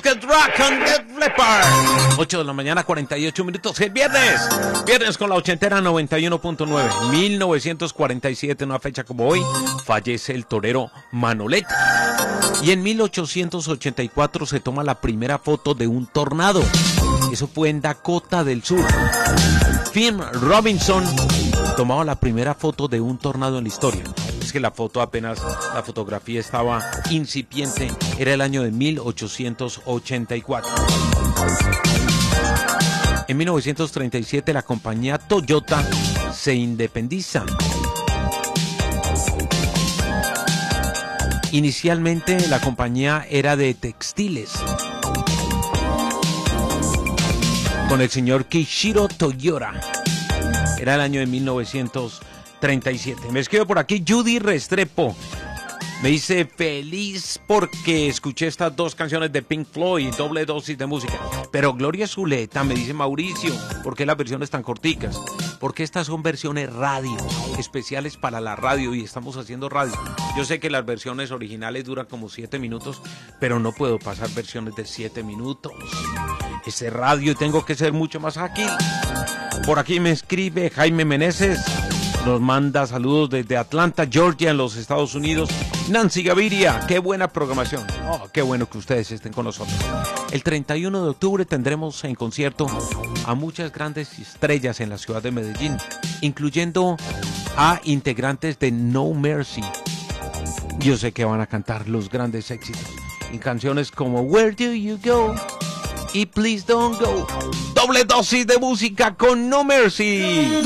Rocket Rock on the Leopard. 8 de la mañana, 48 minutos. Es viernes. Viernes con la ochentera 91.9. 1947, una fecha como hoy, fallece el torero Manolete. Y en 1884 se toma la primera foto de un tornado. Eso fue en Dakota del Sur. Phil Robinson tomaba la primera foto de un tornado en la historia. Es que la fotografía estaba incipiente. Era el año de 1884. En 1937 la compañía Toyota se independiza. Inicialmente la compañía era de textiles, con el señor Kishiro Toyota. Era el año de 1937. Me escribe por aquí Judy Restrepo. Me dice, feliz porque escuché estas dos canciones de Pink Floyd, doble dosis de música. Pero Gloria Zuleta, me dice Mauricio, ¿por qué las versiones tan corticas? Porque estas son versiones radio, especiales para la radio, y estamos haciendo radio. Yo sé que las versiones originales duran como 7 minutos, pero no puedo pasar versiones de 7 minutos. Ese radio, tengo que ser mucho más ágil. Por aquí me escribe Jaime Meneses. Nos manda saludos desde Atlanta, Georgia, en los Estados Unidos. Nancy Gaviria, qué buena programación. Oh, qué bueno que ustedes estén con nosotros. El 31 de octubre tendremos en concierto a muchas grandes estrellas en la ciudad de Medellín, incluyendo a integrantes de No Mercy. Yo sé que van a cantar los grandes éxitos en canciones como Where Do You Go y Please Don't Go. Doble dosis de música con No Mercy.